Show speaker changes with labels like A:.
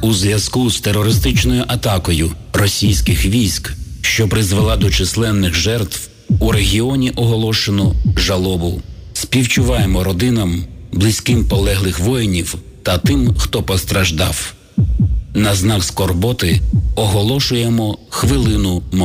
A: У зв'язку з терористичною атакою російських військ, що призвела до численних жертв, у регіоні оголошено жалобу. Співчуваємо родинам, близьким полеглих воїнів та тим, хто постраждав. На знак скорботи оголошуємо хвилину мовчання.